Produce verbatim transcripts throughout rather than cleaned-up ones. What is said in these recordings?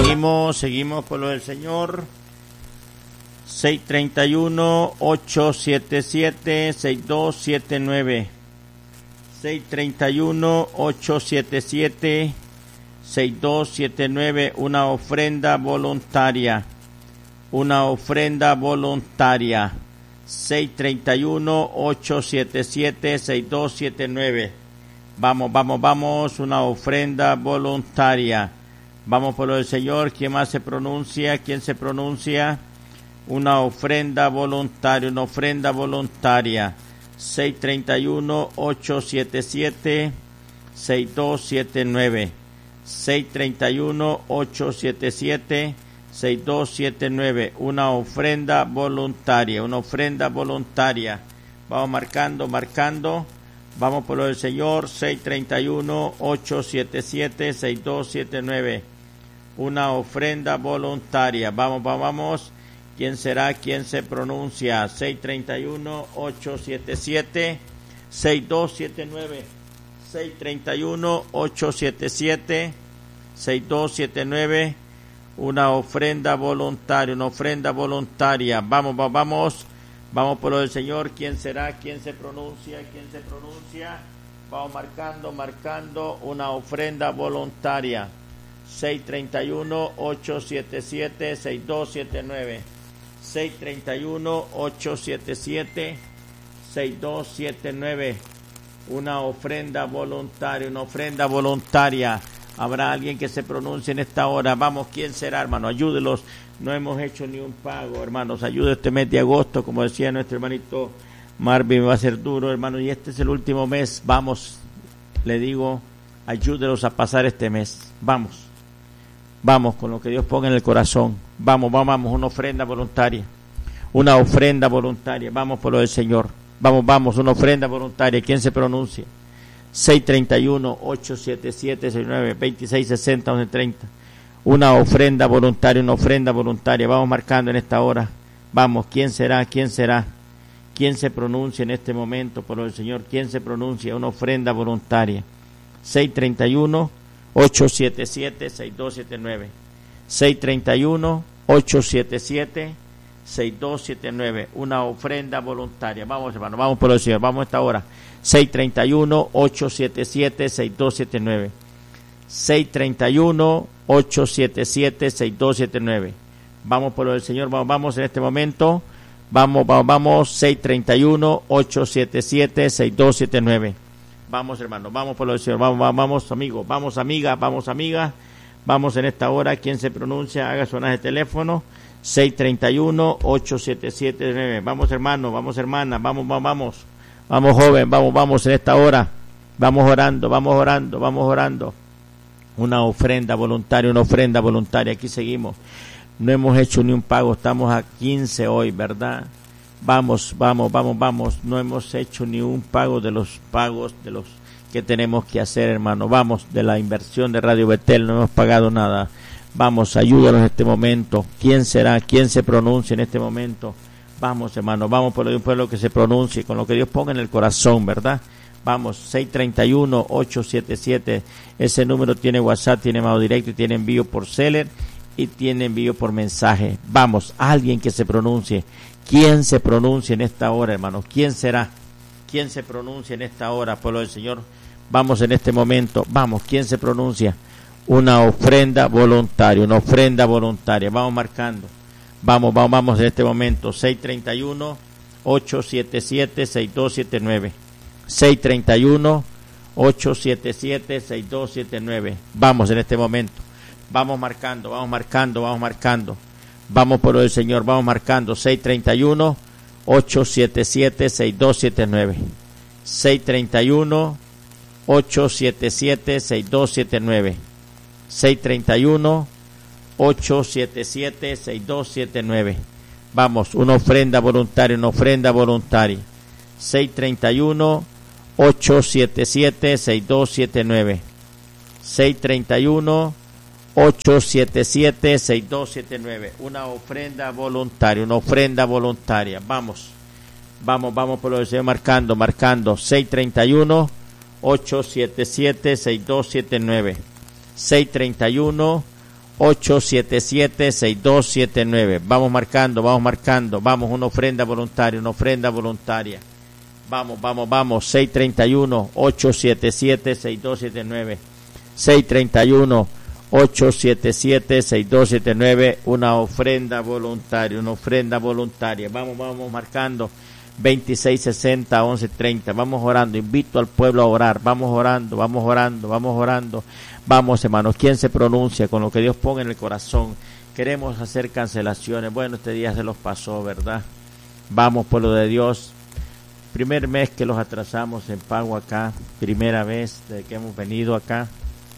Seguimos, seguimos con lo del Señor. seis treinta y uno, ocho siete siete, seis dos siete nueve. seis treinta y uno, ocho siete siete, seis dos siete nueve. Una ofrenda voluntaria. Una ofrenda voluntaria. seis treinta y uno, ocho siete siete, seis dos siete nueve. Vamos, vamos, vamos. Una ofrenda voluntaria. Vamos por lo del Señor. ¿Quién más se pronuncia? ¿Quién se pronuncia? Una ofrenda voluntaria, una ofrenda voluntaria. seis treinta y uno, ocho siete siete, seis dos siete nueve. seis treinta y uno, ocho siete siete, seis dos siete nueve. Una ofrenda voluntaria, una ofrenda voluntaria. Vamos marcando, marcando. Vamos por lo del Señor. seis treinta y uno, ocho siete siete, seis dos siete nueve. Una ofrenda voluntaria. Vamos, vamos, vamos. ¿Quién será? ¿Quién se pronuncia? seis treinta y uno, ocho siete siete, seis dos siete nueve. seis treinta y uno, ocho siete siete, seis dos siete nueve. Una ofrenda voluntaria, una ofrenda voluntaria. Vamos, vamos, vamos. Vamos por lo del Señor. ¿Quién será? ¿Quién se pronuncia? ¿Quién se pronuncia? Vamos marcando, marcando. Una ofrenda voluntaria. seis treinta y uno, ocho siete siete, seis dos siete nueve. seis treinta y uno, ocho siete siete, seis dos siete nueve. Una ofrenda voluntaria, una ofrenda voluntaria. ¿Habrá alguien que se pronuncie en esta hora? Vamos, ¿quién será, hermano? Ayúdelos. No hemos hecho ni un pago, hermanos. Ayude este mes de agosto, como decía nuestro hermanito Marvin, va a ser duro, hermano. Y este es el último mes. Vamos, le digo, ayúdelos a pasar este mes. Vamos. Vamos con lo que Dios ponga en el corazón. Vamos, vamos, vamos, una ofrenda voluntaria. Una ofrenda voluntaria. Vamos por lo del Señor. Vamos, vamos, una ofrenda voluntaria. ¿Quién se pronuncia? seis treinta y uno, ocho siete siete, seis nueve, veintiséis sesenta, once treinta. Una ofrenda voluntaria, una ofrenda voluntaria. Vamos marcando en esta hora. Vamos, ¿quién será? ¿Quién será? ¿Quién se pronuncia en este momento por lo del Señor? ¿Quién se pronuncia? Una ofrenda voluntaria. seis treinta y uno, ocho siete siete, seis dos siete nueve. seis treinta y uno, ocho siete siete, seis dos siete nueve. Una ofrenda voluntaria. Vamos, hermano, vamos por el Señor. Vamos a esta hora. seis treinta y uno, ocho siete siete, seis dos siete nueve. seis treinta y uno, ocho siete siete, seis dos siete nueve. Vamos por el Señor. Vamos, vamos en este momento. Vamos, vamos, vamos. seis treinta y uno, ocho siete siete, seis dos siete nueve. Vamos, hermano, vamos por el Señor, vamos, vamos, vamos, amigos, vamos, amiga, vamos, amiga, vamos en esta hora. ¿Quién se pronuncia? Haga sonar el teléfono. seis treinta y uno, ocho siete siete, nueve. Vamos, hermano, vamos, hermana, vamos, vamos, vamos, vamos, joven, vamos, vamos en esta hora. Vamos orando, vamos orando, vamos orando. Una ofrenda voluntaria, una ofrenda voluntaria. Aquí seguimos. No hemos hecho ni un pago, estamos a quince hoy, ¿verdad? Vamos, vamos, vamos, vamos. No hemos hecho ni un pago de los pagos de los que tenemos que hacer, hermano. Vamos, de la inversión de Radio Betel no hemos pagado nada. Vamos, ayúdanos en este momento. ¿Quién será? ¿Quién se pronuncia en este momento? Vamos, hermano, vamos por lo de un pueblo que se pronuncie, con lo que Dios ponga en el corazón, ¿verdad? Vamos, seis treinta y uno, ocho siete siete. Ese número tiene WhatsApp, tiene modo directo, tiene envío por Seller y tiene envío por mensaje. Vamos, alguien que se pronuncie. ¿Quién se pronuncia en esta hora, hermanos? ¿Quién será? ¿Quién se pronuncia en esta hora, pueblo del Señor? Vamos en este momento. Vamos, ¿quién se pronuncia? Una ofrenda voluntaria, una ofrenda voluntaria. Vamos marcando. Vamos, vamos, vamos en este momento. seis treinta y uno, ocho siete siete, seis dos siete nueve. seis treinta y uno, ocho siete siete, seis dos siete nueve. Vamos en este momento. Vamos marcando, vamos marcando, vamos marcando. Vamos por el Señor, vamos marcando. seis treinta y uno, ocho siete siete, seis dos siete nueve. seis treinta y uno, ocho siete siete, seis dos siete nueve. seis treinta y uno, ocho siete siete, seis dos siete nueve. Vamos, una ofrenda voluntaria, una ofrenda voluntaria. seis treinta y uno, ocho siete siete, seis dos siete nueve. seis treinta y uno, ocho siete siete, seis dos siete nueve. Una ofrenda voluntaria, una ofrenda voluntaria. Vamos, vamos, vamos por lo que se va marcando, marcando. seis treinta y uno, ocho siete siete, seis dos siete nueve. seis treinta y uno, ocho siete siete, seis dos siete nueve. Vamos marcando, vamos marcando. Vamos, una ofrenda voluntaria, una ofrenda voluntaria. Vamos, vamos, vamos. seis tres uno, ocho siete siete, seis dos siete nueve. seis tres uno, ocho siete siete, seis dos siete nueve. Una ofrenda voluntaria, una ofrenda voluntaria. Vamos, vamos marcando. veintiséis sesenta, once treinta. Vamos orando. Invito al pueblo a orar. Vamos orando, vamos orando, vamos orando. Vamos, hermanos. ¿Quién se pronuncia con lo que Dios ponga en el corazón? Queremos hacer cancelaciones. Bueno, este día se los pasó, ¿verdad? Vamos, pueblo de Dios. Primer mes que los atrasamos en pago acá. Primera vez desde que hemos venido acá.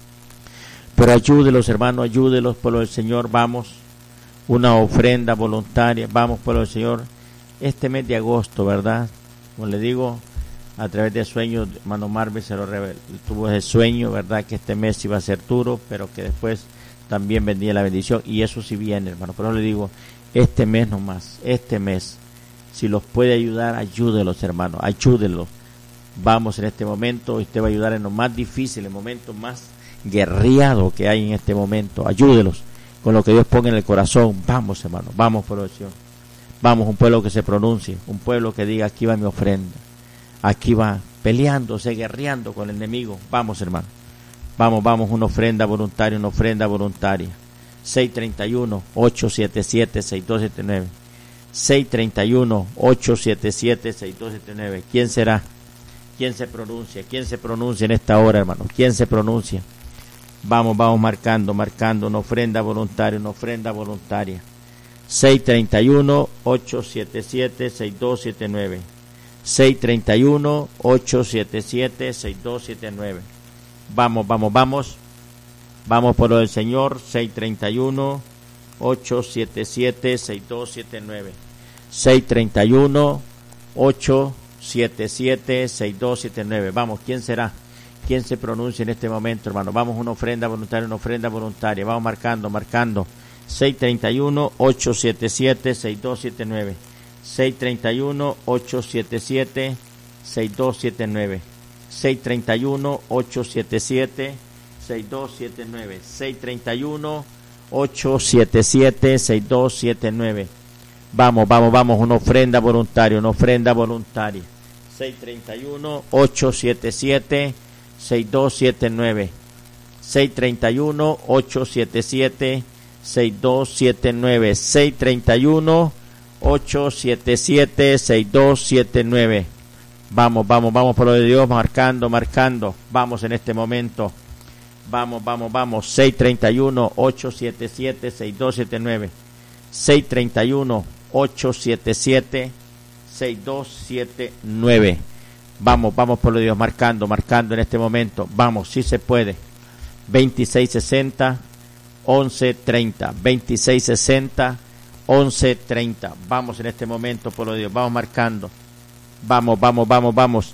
Pero ayúdelos, hermanos, ayúdelos, pueblo del Señor. Vamos. Una ofrenda voluntaria. Vamos, pueblo del Señor. Este mes de agosto, ¿verdad? Como le digo, a través de sueños, hermano Marvel se lo reveló, tuvo ese sueño, ¿verdad? Que este mes iba a ser duro, pero que después también vendría la bendición, y eso sí viene, hermano. Pero le digo, este mes nomás, este mes, si los puede ayudar, ayúdelos, hermano, ayúdenlos. Vamos en este momento, usted va a ayudar en lo más difícil, en el momento más guerreado que hay en este momento. Ayúdelos con lo que Dios ponga en el corazón. Vamos, hermano, vamos por el Señor. Vamos, un pueblo que se pronuncie, un pueblo que diga, aquí va mi ofrenda, aquí va peleándose, guerreando con el enemigo. Vamos, hermano, vamos, vamos, una ofrenda voluntaria, una ofrenda voluntaria. seis tres uno, ocho siete siete, seis dos siete nueve. seis tres uno, ocho siete siete, seis dos siete nueve. ¿Quién será? ¿Quién se pronuncia? ¿Quién se pronuncia en esta hora, hermano? ¿Quién se pronuncia? Vamos, vamos marcando, marcando una ofrenda voluntaria, una ofrenda voluntaria. seis tres uno, ocho siete siete, seis dos siete nueve. seis tres uno, ocho siete siete, seis dos siete nueve. Vamos, vamos, vamos. Vamos por lo del Señor. seis tres uno, ocho siete siete, seis dos siete nueve. seis tres uno, ocho siete siete, seis dos siete nueve. Vamos, ¿quién será? ¿Quién se pronuncia en este momento, hermano? Vamos, una ofrenda voluntaria, una ofrenda voluntaria. Vamos marcando, marcando. seis tres uno, ocho siete siete, seis dos siete nueve. seis tres uno, ocho siete siete, seis dos siete nueve. seis tres uno, ocho siete siete, seis dos siete nueve. seis tres uno, ocho siete siete, seis dos siete nueve. Vamos, vamos, vamos, una ofrenda voluntaria, una ofrenda voluntaria. seis tres uno, ocho siete siete, seis dos siete nueve. seis tres uno, ocho siete siete, seis dos siete nueve. seis tres uno, ocho siete siete, seis dos siete nueve. Vamos, vamos, vamos por lo de Dios, marcando, marcando. Vamos en este momento. Vamos, vamos, vamos. seis tres uno, ocho siete siete, seis dos siete nueve. seis tres uno, ocho siete siete, seis dos siete nueve. Vamos, vamos por lo de Dios, marcando, marcando en este momento. Vamos, si se puede. veintiséis sesenta, once treinta. veintiséis sesenta, once treinta. Vamos en este momento por lo de Dios, vamos marcando. Vamos, vamos, vamos, vamos.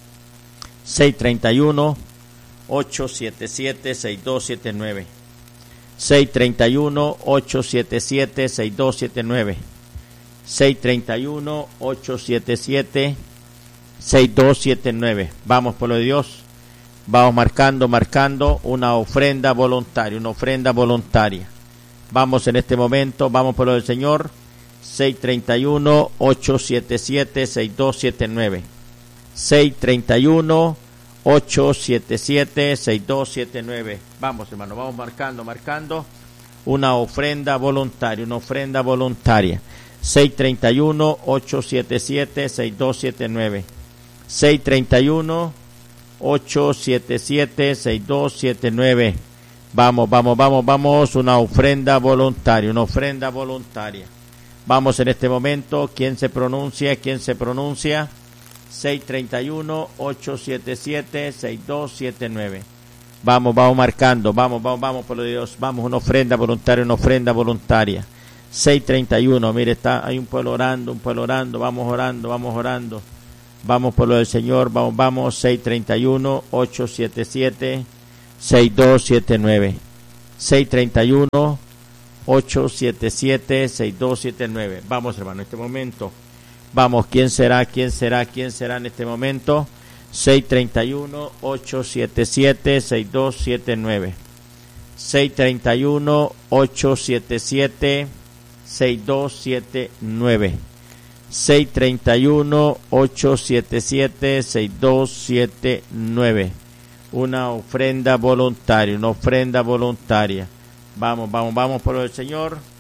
seis tres uno, ocho siete siete, seis dos siete nueve. seis tres uno, ocho siete siete, seis dos siete nueve. seis tres uno, ocho siete siete, seis dos siete nueve. Vamos por lo de Dios. Vamos marcando, marcando una ofrenda voluntaria, una ofrenda voluntaria. Vamos en este momento, vamos por lo del Señor. seis tres uno, ocho siete siete, seis dos siete nueve. seis tres uno, ocho siete siete, seis dos siete nueve. Vamos, hermano, vamos marcando, marcando una ofrenda voluntaria, una ofrenda voluntaria. seis tres uno, ocho siete siete, seis dos siete nueve. seis tres uno, ocho siete siete, seis dos siete nueve. Vamos, vamos, vamos, vamos, una ofrenda voluntaria, una ofrenda voluntaria. Vamos en este momento, ¿quién se pronuncia? ¿Quién se pronuncia? seis tres uno, ocho siete siete, seis dos siete nueve. Vamos, vamos marcando, vamos, vamos, vamos por lo de Dios. Vamos, una ofrenda voluntaria, una ofrenda voluntaria. seis tres uno, mire, está, hay un pueblo orando, un pueblo orando, vamos orando, vamos orando. Vamos por lo del Señor, vamos, vamos, seis tres uno, ocho siete siete, seis dos siete nueve. seis tres uno, ocho siete siete, seis dos siete nueve. Vamos, hermano, en este momento. Vamos, ¿quién será? ¿Quién será? ¿Quién será en este momento? seis tres uno, ocho siete siete, seis dos siete nueve. seis tres uno, ocho siete siete, seis dos siete nueve. seis tres uno, ocho siete siete, seis dos siete nueve. Una ofrenda voluntaria, una ofrenda voluntaria. Vamos, vamos, vamos por el Señor.